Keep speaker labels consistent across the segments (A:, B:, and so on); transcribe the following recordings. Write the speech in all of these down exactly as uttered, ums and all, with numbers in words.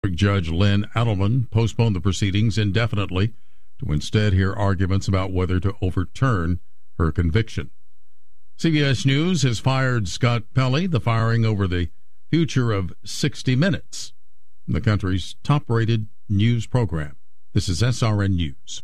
A: Judge Lynn Adelman postponed the proceedings indefinitely to instead hear arguments about whether to overturn her conviction. C B S News has fired Scott Pelley, the firing over the future of sixty minutes, the country's top-rated news program. This is S R N News.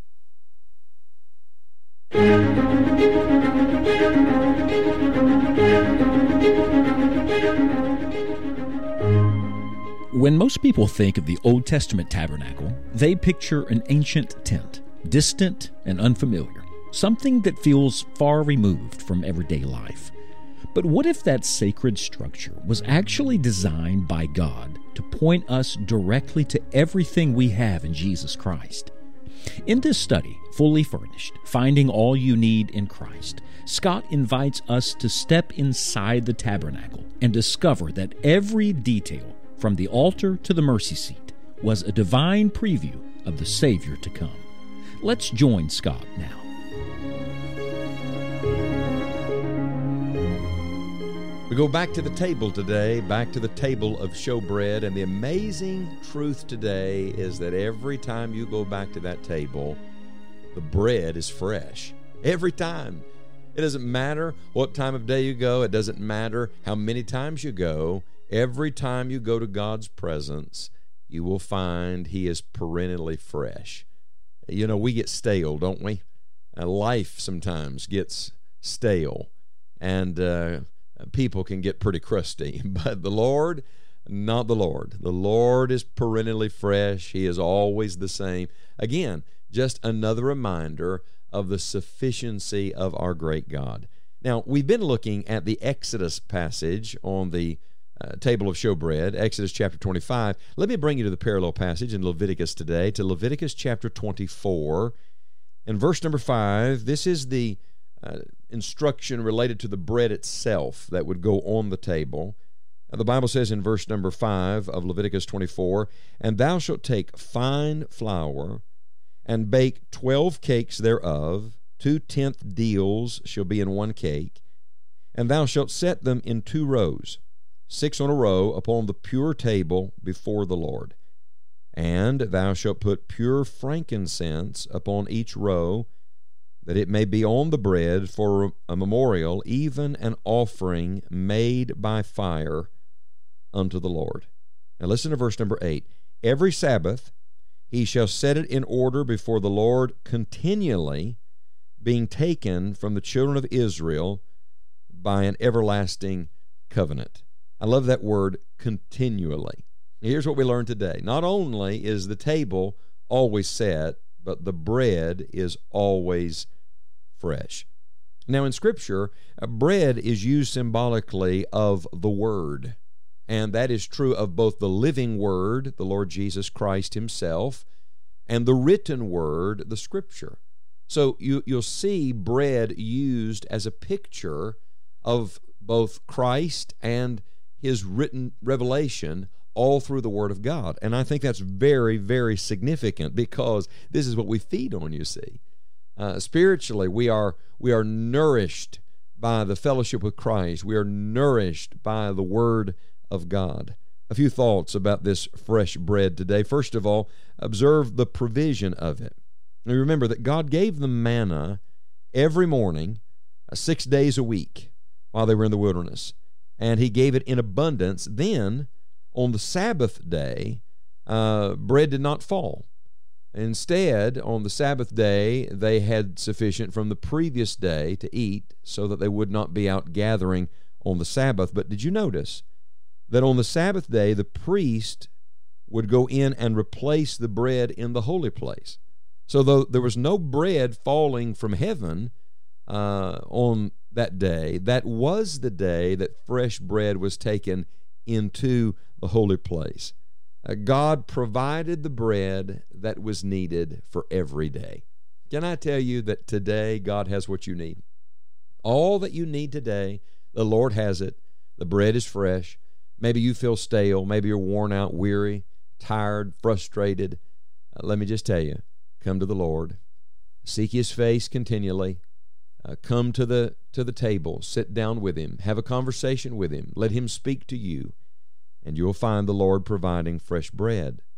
B: When most people think of the Old Testament tabernacle, they picture an ancient tent, distant and unfamiliar, something that feels far removed from everyday life. But what if that sacred structure was actually designed by God to point us directly to everything we have in Jesus Christ? In this study, Fully Furnished, Finding All You Need in Christ, Scott invites us to step inside the tabernacle and discover that every detail, from the altar to the mercy seat, was a divine preview of the Savior to come. Let's join Scott now.
C: We go back to the table today, back to the table of showbread, and the amazing truth today is that every time you go back to that table, the bread is fresh. Every time. It doesn't matter what time of day you go. It doesn't matter how many times you go. Every time you go to God's presence, you will find He is perennially fresh. You know, we get stale, don't we? Uh, life sometimes gets stale, and uh, people can get pretty crusty. But the Lord, not the Lord. The Lord is perennially fresh. He is always the same. Again, just another reminder of the sufficiency of our great God. Now, we've been looking at the Exodus passage on the Uh, table of showbread, Exodus chapter twenty-five. Let me bring you to the parallel passage in Leviticus today, to Leviticus chapter twenty-four. In verse number five, this is the uh, instruction related to the bread itself that would go on the table. Now, the Bible says in verse number five of Leviticus twenty-four, "And thou shalt take fine flour, and bake twelve cakes thereof, two tenth deals shall be in one cake, and thou shalt set them in two rows, six on a row, upon the pure table before the Lord. And thou shalt put pure frankincense upon each row, that it may be on the bread for a memorial, even an offering made by fire unto the Lord." Now listen to verse number eight. "Every Sabbath he shall set it in order before the Lord continually, being taken from the children of Israel by an everlasting covenant." I love that word, continually. Here's what we learned today. Not only is the table always set, but the bread is always fresh. Now in Scripture, bread is used symbolically of the Word, and that is true of both the living Word, the Lord Jesus Christ Himself, and the written Word, the Scripture. So you, you'll see bread used as a picture of both Christ and His written revelation all through the Word of God. And I think that's very, very significant, because this is what we feed on, you see. Uh, spiritually, we are, we are nourished by the fellowship with Christ. We are nourished by the Word of God. A few thoughts about this fresh bread today. First of all, observe the provision of it. Now remember that God gave them manna every morning, uh, six days a week, while they were in the wilderness. And He gave it in abundance. Then, on the Sabbath day, uh, bread did not fall. Instead, on the Sabbath day, they had sufficient from the previous day to eat, so that they would not be out gathering on the Sabbath. But did you notice that on the Sabbath day, the priest would go in and replace the bread in the holy place? So though there was no bread falling from heaven uh, on that day, that was the day that fresh bread was taken into the holy place. Uh, God provided the bread that was needed for every day. Can I tell you that today God has what you need? All that you need today, the Lord has it. The bread is fresh. Maybe you feel stale. Maybe you're worn out, weary, tired, frustrated. Uh, let me just tell you, come to the Lord. Seek His face continually. Uh, come to the to the table. Sit down with Him. Have a conversation with Him. Let Him speak to you. and you'll find the Lord providing fresh bread.